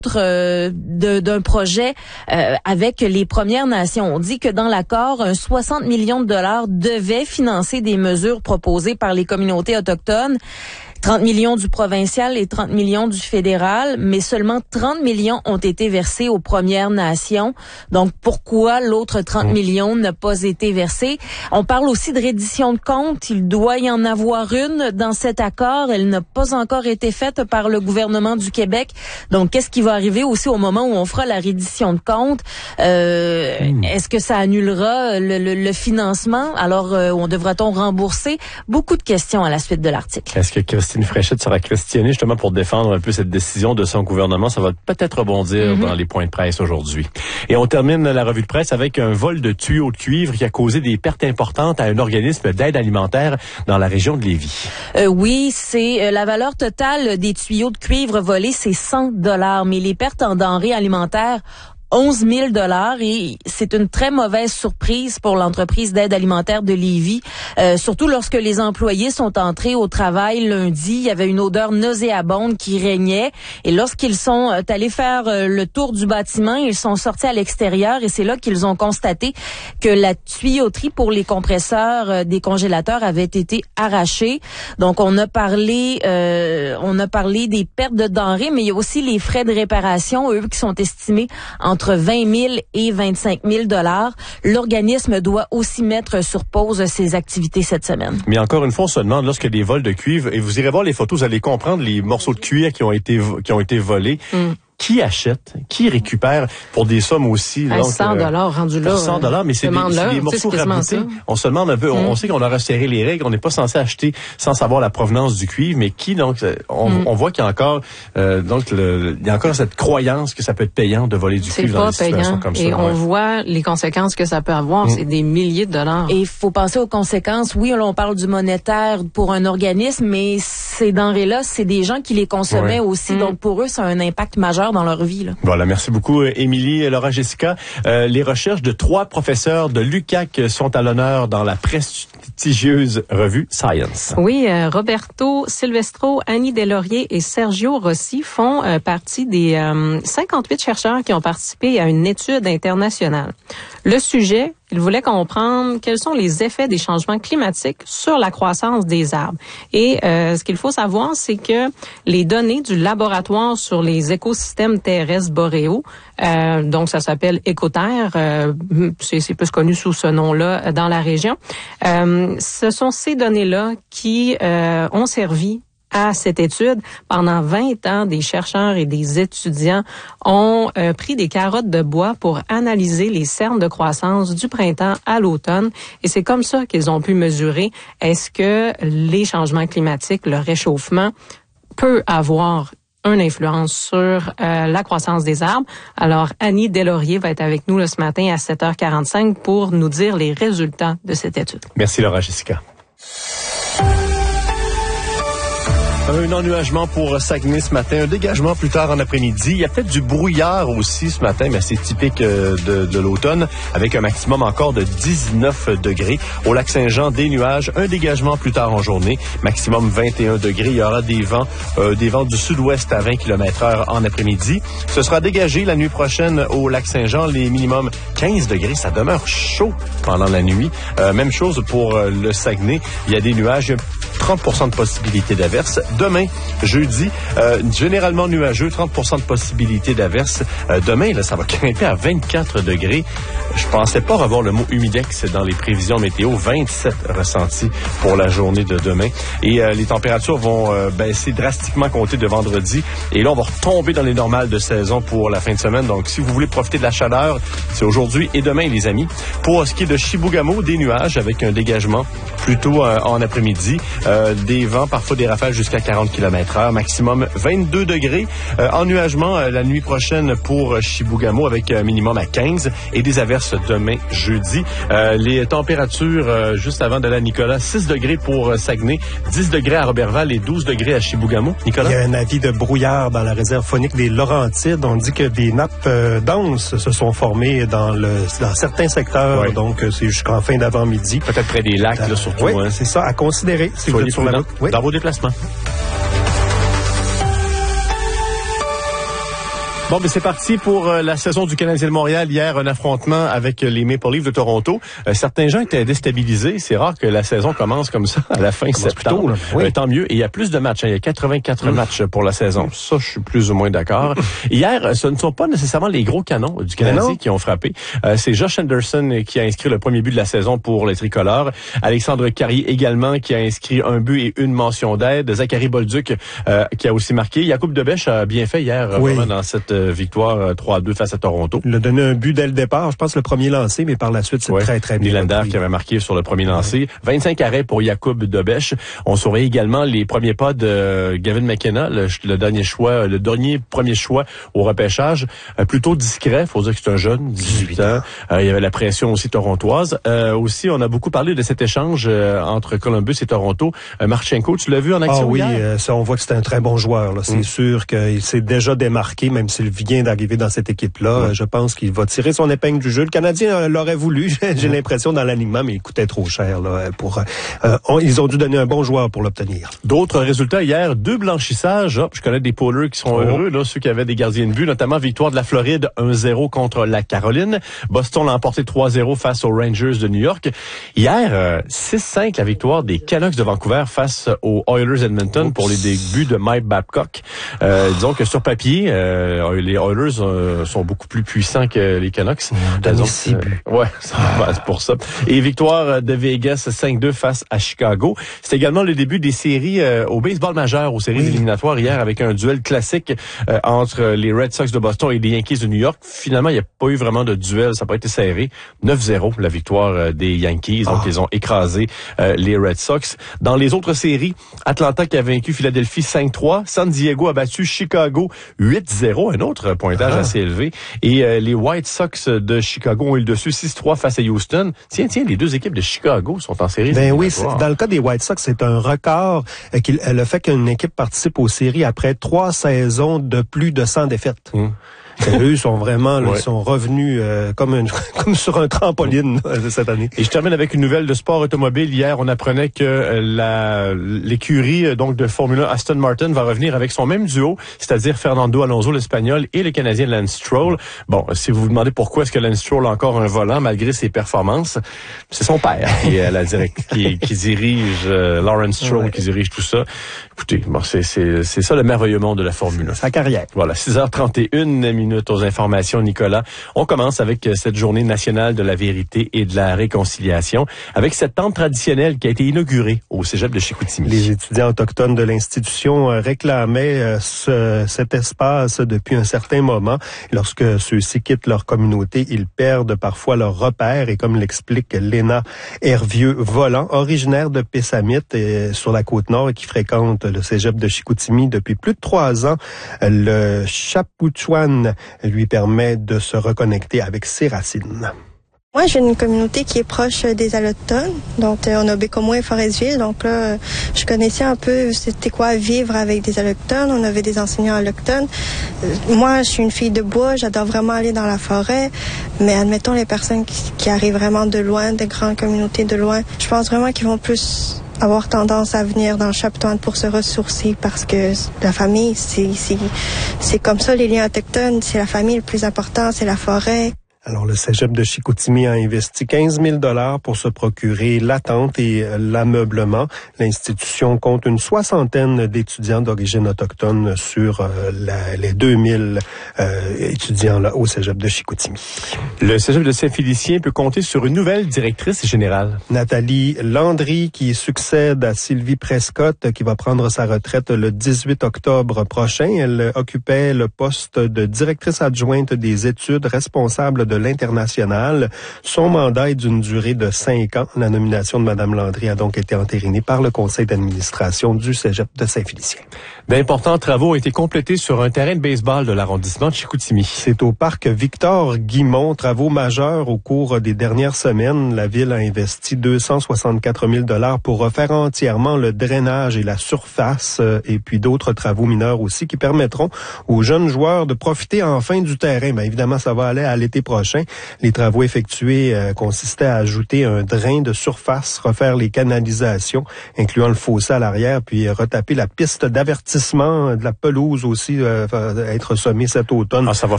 d'un projet avec les Premières Nations. On dit que dans l'accord, 60 millions de dollars devaient financer des mesures proposées par les communautés autochtones. 30 millions du provincial et 30 millions du fédéral, mais seulement 30 millions ont été versés aux Premières Nations. Donc, pourquoi l'autre 30 millions n'a pas été versé? On parle aussi de reddition de comptes. Il doit y en avoir une dans cet accord. Elle n'a pas encore été faite par le gouvernement du Québec. Donc, qu'est-ce qui va arriver aussi au moment où on fera la reddition de comptes? Est-ce que ça annulera le financement? Alors, devra-t-on rembourser? Beaucoup de questions à la suite de l'article. Est-ce que Christine Fréchette sera questionnée justement pour défendre un peu cette décision de son gouvernement? Ça va peut-être rebondir dans les points de presse aujourd'hui. Et on termine la revue de presse avec un vol de tuyaux de cuivre qui a causé des pertes importantes à un organisme d'aide alimentaire dans la région de Lévis. Oui, c'est la valeur totale des tuyaux de cuivre volés, c'est 100 $, mais les pertes en denrées alimentaires 11 000 $ et c'est une très mauvaise surprise pour l'entreprise d'aide alimentaire de Lévis, surtout lorsque les employés sont entrés au travail lundi. Il y avait une odeur nauséabonde qui régnait et lorsqu'ils sont allés faire le tour du bâtiment, ils sont sortis à l'extérieur et c'est là qu'ils ont constaté que la tuyauterie pour les compresseurs des congélateurs avait été arrachée. Donc on a parlé des pertes de denrées, mais il y a aussi les frais de réparation, eux qui sont estimés entre 20 000 et 25 000 $. L'organisme doit aussi mettre sur pause ses activités cette semaine. Mais encore une fois, on se demande, lorsque des vols de cuivre, et vous irez voir les photos, vous allez comprendre les morceaux de cuir qui ont été volés. Qui achète, qui récupère pour des sommes aussi... donc, 100 $ rendu là. 100 $, mais c'est des morceaux rabotés. On se demande un peu, on sait qu'on a resserré les règles, on n'est pas censé acheter sans savoir la provenance du cuivre, mais qui, donc, on voit qu'il y a encore, il y a encore cette croyance que ça peut être payant de voler du cuivre dans des situations comme ça. Et on voit les conséquences que ça peut avoir, c'est des milliers de dollars. Et il faut penser aux conséquences. Oui, on parle du monétaire pour un organisme, mais ces denrées-là, c'est des gens qui les consommaient aussi, donc pour eux, ça a un impact majeur dans leur vie. Là. Voilà, merci beaucoup, Émilie et Laura Jessica. Les recherches de 3 professeurs de l'UQAC sont à l'honneur dans la prestigieuse revue Science. Oui, Roberto Silvestro, Annie Deslauriers et Sergio Rossi font partie des 58 chercheurs qui ont participé à une étude internationale. Le sujet, ils voulaient comprendre quels sont les effets des changements climatiques sur la croissance des arbres. Et ce qu'il faut savoir, c'est que les données du laboratoire sur les écosystèmes terrestres boréaux, donc ça s'appelle Écoterre, c'est plus connu sous ce nom-là dans la région, ce sont ces données-là qui ont servi à cette étude. Pendant 20 ans, des chercheurs et des étudiants ont pris des carottes de bois pour analyser les cernes de croissance du printemps à l'automne. Et c'est comme ça qu'ils ont pu mesurer est-ce que les changements climatiques, le réchauffement, peut avoir une influence sur la croissance des arbres. Alors, Annie Deslauriers va être avec nous ce matin à 7h45 pour nous dire les résultats de cette étude. Merci Laura Jessica. Un ennuagement pour Saguenay ce matin, un dégagement plus tard en après-midi. Il y a peut-être du brouillard aussi ce matin, mais c'est typique de l'automne, avec un maximum encore de 19 degrés. Au lac Saint-Jean, des nuages, un dégagement plus tard en journée, maximum 21 degrés. Il y aura des vents du sud-ouest à 20 km/h en après-midi. Ce sera dégagé la nuit prochaine au lac Saint-Jean, les minimums 15 degrés. Ça demeure chaud pendant la nuit. Même chose pour le Saguenay. Il y a des nuages, 30% de possibilité d'averse. Demain, jeudi, généralement nuageux, 30% de possibilité d'averse. Demain, là, ça va grimper à 24 degrés. Je pensais pas revoir le mot humidex dans les prévisions météo. 27 ressentis pour la journée de demain. Et les températures vont baisser drastiquement compter de vendredi. Et là, on va retomber dans les normales de saison pour la fin de semaine. Donc, si vous voulez profiter de la chaleur, c'est aujourd'hui et demain, les amis. Pour ce qui est de Chibougamau, des nuages avec un dégagement plutôt en après-midi. Des vents, parfois des rafales jusqu'à 40 km/h, maximum 22 degrés. Ennuagement la nuit prochaine pour Chibougamau avec un minimum à 15 et des averses demain jeudi. Les températures juste avant de la Nicolas, 6 degrés pour Saguenay, 10 degrés à Roberval et 12 degrés à Chibougamau. Nicolas? Il y a un avis de brouillard dans la réserve faunique des Laurentides. On dit que des nappes denses se sont formées dans certains secteurs, oui. Donc c'est jusqu'en fin d'avant-midi. Peut-être près des lacs, là, surtout. Oui, c'est ça, à considérer si vous êtes sur la route. Oui. Dans vos déplacements. Bon, mais c'est parti pour la saison du Canadien de Montréal. Hier, un affrontement avec les Maple Leafs de Toronto. Certains gens étaient déstabilisés. C'est rare que la saison commence comme ça à la fin septembre. Oui. Tant mieux. Et il y a plus de matchs. Il y a 84 matchs pour la saison. Ça, je suis plus ou moins d'accord. Hier, ce ne sont pas nécessairement les gros canons du Canadien qui ont frappé. C'est Josh Anderson qui a inscrit le premier but de la saison pour les Tricolores. Alexandre Carrier également qui a inscrit un but et une mention d'aide. Zachary Bolduc qui a aussi marqué. Jakub Dobeš a bien fait hier vraiment dans cette victoire 3-2 face à Toronto. Il a donné un but dès le départ, je pense le premier lancé, mais par la suite, c'est très bien. Nylander qui avait marqué sur le premier lancé. 25 arrêts pour Jakub Dobeš. On surveille également les premiers pas de Gavin McKenna, le dernier premier choix au repêchage. Plutôt discret, faut dire que c'est un jeune, 18 ans. Il y avait la pression aussi torontoise. Aussi, on a beaucoup parlé de cet échange entre Columbus et Toronto. Marchenko, tu l'as vu en action hier? Ça, on voit que c'est un très bon joueur. Là. C'est sûr qu'il s'est déjà démarqué, même s'il vient d'arriver dans cette équipe-là. Je pense qu'il va tirer son épingle du jeu. Le Canadien l'aurait voulu, j'ai l'impression, dans l'alignement, mais il coûtait trop cher. Là, ils ont dû donner un bon joueur pour l'obtenir. D'autres résultats hier, 2 blanchissages. Je connais des pollers qui sont heureux, là, ceux qui avaient des gardiens de but, notamment victoire de la Floride 1-0 contre la Caroline. Boston l'a emporté 3-0 face aux Rangers de New York. Hier, 6-5 la victoire des Canucks de Vancouver face aux Oilers Edmonton pour les débuts de Mike Babcock. Disons que sur papier, les Oilers sont beaucoup plus puissants que les Canucks. C'est pour ça. Et victoire de Vegas 5-2 face à Chicago. C'est également le début des séries au baseball majeur, aux séries éliminatoires hier avec un duel classique entre les Red Sox de Boston et les Yankees de New York. Finalement, il n'y a pas eu vraiment de duel, ça n'a pas été serré. 9-0 la victoire des Yankees, donc ils ont écrasé les Red Sox. Dans les autres séries, Atlanta qui a vaincu Philadelphie 5-3, San Diego a battu Chicago 8-0, un autre pointage assez élevé. Et les White Sox de Chicago ont eu le dessus 6-3 face à Houston. Tiens, les deux équipes de Chicago sont en série. Ben oui, dans le cas des White Sox, c'est un record le fait qu'une équipe participe aux séries après 3 saisons de plus de 100 défaites. Eux sont vraiment, ils sont revenus comme sur un trampoline cette année. Et je termine avec une nouvelle de sport automobile. Hier, on apprenait que l'écurie donc de Formule 1 Aston Martin va revenir avec son même duo, c'est-à-dire Fernando Alonso, l'Espagnol, et le Canadien Lance Stroll. Bon, si vous vous demandez pourquoi est-ce que Lance Stroll a encore un volant malgré ses performances, c'est son père qui dirige Lawrence Stroll, qui dirige tout ça. Écoutez, bon, c'est ça le merveilleux monde de la Formule 1. Sa carrière. Voilà, 6h31 minutes aux informations, Nicolas. On commence avec cette journée nationale de la vérité et de la réconciliation, avec cette tente traditionnelle qui a été inaugurée au Cégep de Chicoutimi. Les étudiants autochtones de l'institution réclamaient cet espace depuis un certain moment. Lorsque ceux-ci quittent leur communauté, ils perdent parfois leurs repères, et comme l'explique Léna Hervieux-Volant, originaire de Pessamit sur la Côte-Nord et qui fréquente le Cégep de Chicoutimi depuis plus de 3 ans, le Chapouchouane lui permet de se reconnecter avec ses racines. Moi, j'ai une communauté qui est proche des Allochtones, donc on a Bécomo et Forestville, donc là, je connaissais un peu c'était quoi vivre avec des Allochtones, on avait des enseignants allochtones. Moi, je suis une fille de bois, j'adore vraiment aller dans la forêt, mais admettons les personnes qui arrivent vraiment de loin, des grandes communautés de loin, je pense vraiment qu'ils vont plus avoir tendance à venir dans Chapouchouane pour se ressourcer, parce que la famille, c'est comme ça, les liens autochtones, c'est la famille le plus important, c'est la forêt. Alors, le Cégep de Chicoutimi a investi 15 000 $ pour se procurer la tente et l'ameublement. L'institution compte une 60aine d'étudiants d'origine autochtone sur les 2000 étudiants là, au Cégep de Chicoutimi. Le Cégep de Saint-Félicien peut compter sur une nouvelle directrice générale. Nathalie Landry, qui succède à Sylvie Prescott, qui va prendre sa retraite le 18 octobre prochain. Elle occupait le poste de directrice adjointe des études, responsable de l'international. Son mandat est d'une durée de 5 ans. La nomination de Mme Landry a donc été entérinée par le conseil d'administration du Cégep de Saint-Félicien. D'importants travaux ont été complétés sur un terrain de baseball de l'arrondissement de Chicoutimi. C'est au parc Victor-Guimont. Travaux majeurs au cours des dernières semaines. La ville a investi 264 000 $ pour refaire entièrement le drainage et la surface, et puis d'autres travaux mineurs aussi qui permettront aux jeunes joueurs de profiter enfin du terrain. Bien évidemment, ça va aller à l'été prochain. prochain. Les travaux effectués consistaient à ajouter un drain de surface, refaire les canalisations, incluant le fossé à l'arrière, puis retaper la piste d'avertissement de la pelouse aussi, être sommée cet automne. Ça va